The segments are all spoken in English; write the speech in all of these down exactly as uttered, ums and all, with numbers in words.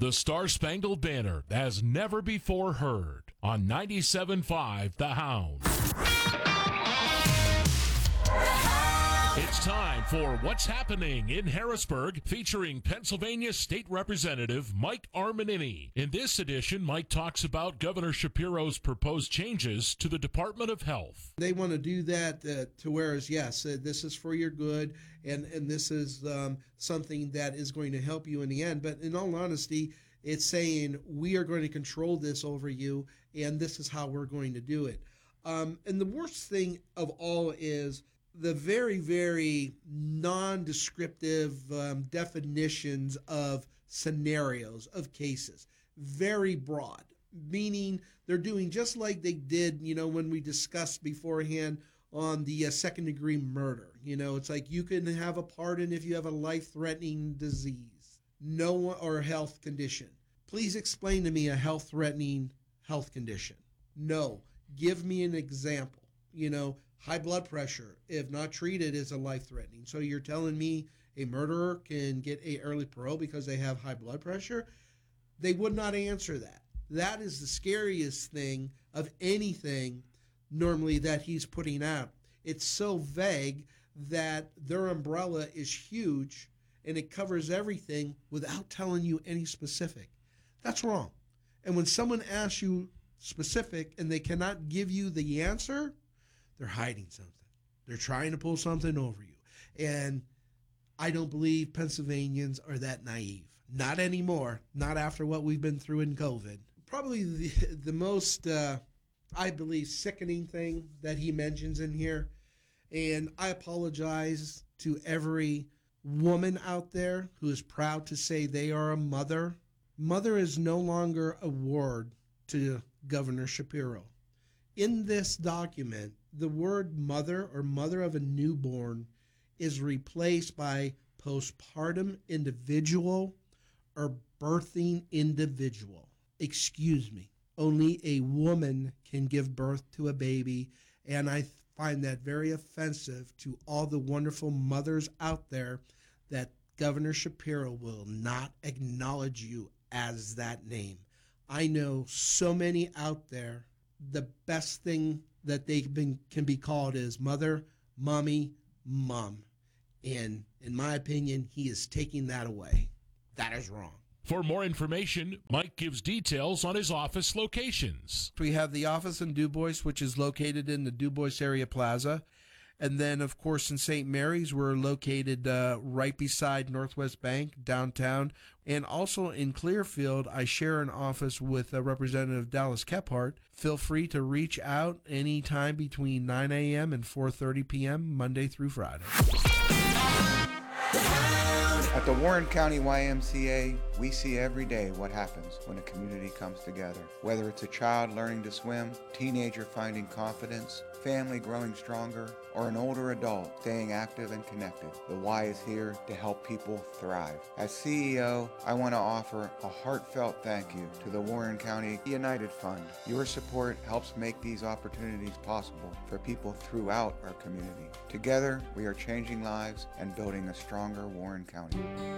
The Star-Spangled Banner as never before heard on ninety-seven point five The Hound. It's time for What's Happening in Harrisburg, featuring Pennsylvania State Representative Mike Armanini. In this edition, Mike talks about Governor Shapiro's proposed changes to the Department of Health. They want to do that uh, to whereas, yes, uh, this is for your good, and, and this is um, something that is going to help you in the end. But in all honesty, it's saying we are going to control this over you, and this is how we're going to do it. Um, and the worst thing of all is the very, very non-descriptive um, definitions of scenarios, of cases. Very broad, meaning they're doing just like they did, you know, when we discussed beforehand on the uh, second-degree murder. You know, it's like you can have a pardon if you have a life-threatening disease, no or health condition. Please explain to me a health-threatening health condition. No. Give me an example. You know, high blood pressure, if not treated, is a life-threatening. So you're telling me a murderer can get a early parole because they have high blood pressure? They would not answer that. That is the scariest thing of anything normally that he's putting out. It's so vague that their umbrella is huge and it covers everything without telling you any specific. That's wrong. And when someone asks you specific and they cannot give you the answer, they're hiding something. They're trying to pull something over you. And I don't believe Pennsylvanians are that naive. Not anymore. Not after what we've been through in COVID. Probably the, the most, uh, I believe, sickening thing that he mentions in here, and I apologize to every woman out there who is proud to say they are a mother. Mother is no longer a word to Governor Shapiro. In this document, the word mother or mother of a newborn is replaced by postpartum individual or birthing individual. Excuse me. Only a woman can give birth to a baby, and I find that very offensive to all the wonderful mothers out there that Governor Shapiro will not acknowledge you as that name. I know so many out there, the best thing that they been, can be called is mother, mommy, mom. And in my opinion, he is taking that away. That is wrong. For more information, Mike gives details on his office locations. We have the office in DuBois, which is located in the DuBois area plaza. And then, of course, in Saint Mary's, we're located uh, right beside Northwest Bank, downtown. And also in Clearfield, I share an office with uh, Representative Dallas Kephart. Feel free to reach out anytime between nine a.m. and four thirty p.m., Monday through Friday. At the Warren County Y M C A, we see every day what happens when a community comes together. Whether it's a child learning to swim, teenager finding confidence, family growing stronger, or an older adult staying active and connected, the Y is here to help people thrive. As C E O, I want to offer a heartfelt thank you to the Warren County United Fund. Your support helps make these opportunities possible for people throughout our community. Together, we are changing lives and building a stronger Warren County.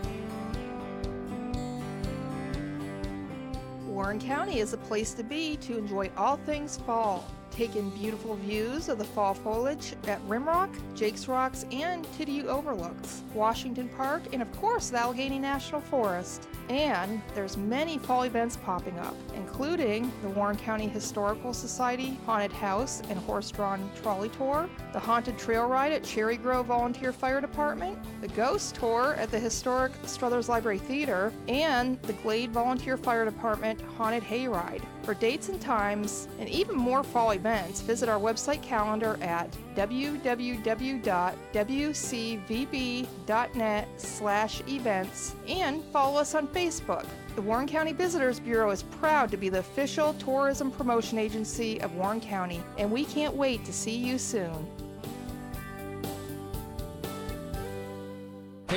Warren County is a place to be to enjoy all things fall. Take in beautiful views of the fall foliage at Rimrock, Jake's Rocks, and Tidiu Overlooks, Washington Park, and of course the Allegheny National Forest. And there's many fall events popping up, including the Warren County Historical Society Haunted House and Horse-Drawn Trolley Tour, the Haunted Trail Ride at Cherry Grove Volunteer Fire Department, the Ghost Tour at the historic Struthers Library Theater, and the Glade Volunteer Fire Department Haunted Hayride. For dates and times, and even more fall events, visit our website calendar at w w w dot w c v b dot net slash events and follow us on Facebook. The Warren County Visitors Bureau is proud to be the official tourism promotion agency of Warren County, and we can't wait to see you soon. Hey,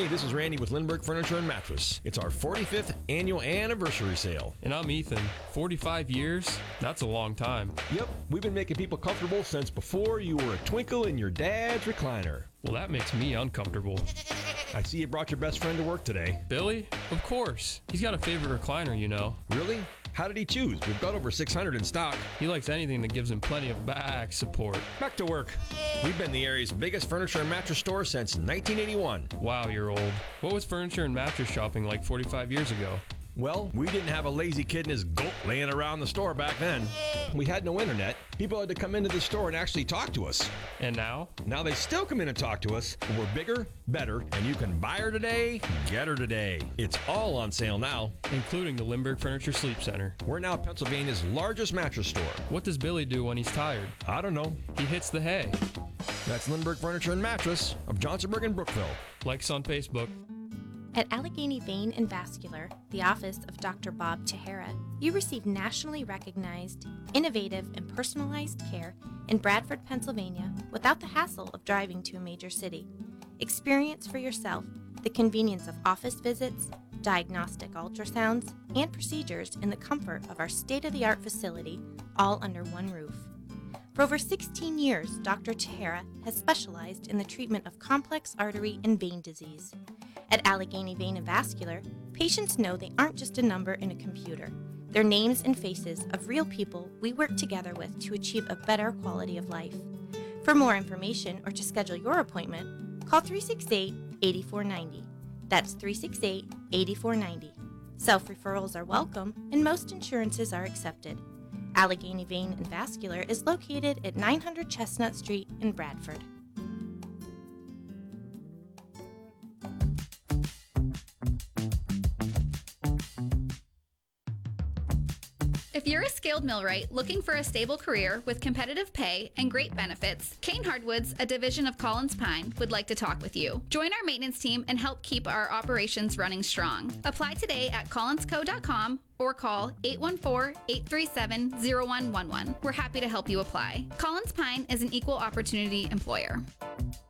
this is Randy with Lindbergh Furniture and Mattress. It's our forty-fifth annual anniversary sale. And I'm Ethan. forty-five years? That's a long time. Yep, we've been making people comfortable since before you were a twinkle in your dad's recliner. Well, that makes me uncomfortable. I see you brought your best friend to work today. Billy? Of course. He's got a favorite recliner, you know. Really? How did he choose? We've got over six hundred in stock. He likes anything that gives him plenty of back support. Back to work. We've been the area's biggest furniture and mattress store since nineteen eighty-one. Wow, you're old. What was furniture and mattress shopping like forty-five years ago? Well, we didn't have a lazy kid and his goat laying around the store back then. We had no internet. People had to come into the store and actually talk to us. And now? Now they still come in and talk to us, but we're bigger, better, and you can buy her today, get her today. It's all on sale now. Including the Lindbergh Furniture Sleep Center. We're now Pennsylvania's largest mattress store. What does Billy do when he's tired? I don't know. He hits the hay. That's Lindbergh Furniture and Mattress of Johnsonburg and Brookville. Like us on Facebook. At Allegheny Vein and Vascular, the office of Doctor Bob Tahara, you receive nationally recognized, innovative, and personalized care in Bradford, Pennsylvania, without the hassle of driving to a major city. Experience for yourself the convenience of office visits, diagnostic ultrasounds, and procedures in the comfort of our state-of-the-art facility, all under one roof. For over sixteen years, Doctor Tahara has specialized in the treatment of complex artery and vein disease. At Allegheny Vein and Vascular, patients know they aren't just a number in a computer. They're names and faces of real people we work together with to achieve a better quality of life. For more information or to schedule your appointment, call three six eight, eight four nine zero. That's three six eight, eight four nine zero. Self-referrals are welcome and most insurances are accepted. Allegheny Vein and Vascular is located at nine hundred Chestnut Street in Bradford. If you're a skilled millwright looking for a stable career with competitive pay and great benefits, Kane Hardwoods, a division of Collins Pine, would like to talk with you. Join our maintenance team and help keep our operations running strong. Apply today at collins co dot com or call eight one four, eight three seven, zero one one one. We're happy to help you apply. Collins Pine is an equal opportunity employer.